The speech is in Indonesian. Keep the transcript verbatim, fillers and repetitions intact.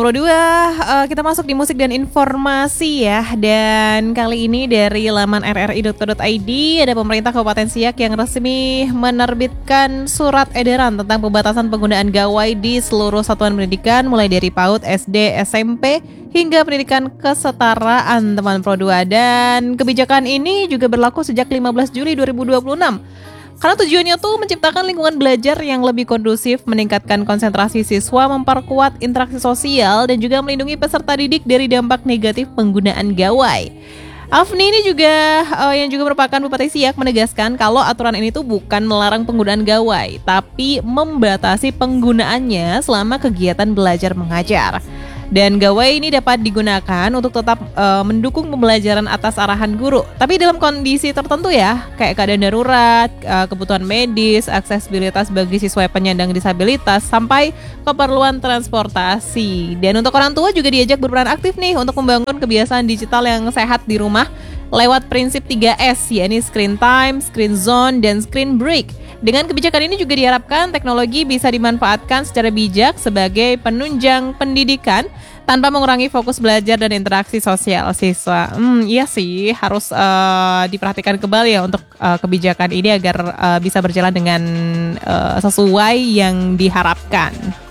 Pro dua, uh, kita masuk di musik dan informasi ya. Dan kali ini dari laman r r i dot co dot i d ada pemerintah Kabupaten Siak yang resmi menerbitkan surat edaran tentang pembatasan penggunaan gawai di seluruh satuan pendidikan mulai dari PAUD, S D, S M P hingga pendidikan kesetaraan teman Pro dua. Dan kebijakan ini juga berlaku sejak lima belas Juli dua ribu dua puluh enam. Karena tujuannya tuh menciptakan lingkungan belajar yang lebih kondusif, meningkatkan konsentrasi siswa, memperkuat interaksi sosial, dan juga melindungi peserta didik dari dampak negatif penggunaan gawai. Afni ini juga uh, yang juga merupakan Bupati Siak menegaskan kalau aturan ini tuh bukan melarang penggunaan gawai, tapi membatasi penggunaannya selama kegiatan belajar mengajar. Dan gawai ini dapat digunakan untuk tetap uh, mendukung pembelajaran atas arahan guru. Tapi dalam kondisi tertentu ya, kayak keadaan darurat, uh, kebutuhan medis, aksesibilitas bagi siswa penyandang disabilitas, sampai keperluan transportasi. Dan untuk orang tua juga diajak berperan aktif nih untuk membangun kebiasaan digital yang sehat di rumah lewat prinsip tiga S, yakni screen time, screen zone, dan screen break. Dengan kebijakan ini juga diharapkan teknologi bisa dimanfaatkan secara bijak sebagai penunjang pendidikan tanpa mengurangi fokus belajar dan interaksi sosial siswa. Hmm, iya sih, harus uh, diperhatikan kembali ya untuk uh, kebijakan ini agar uh, bisa berjalan dengan uh, sesuai yang diharapkan.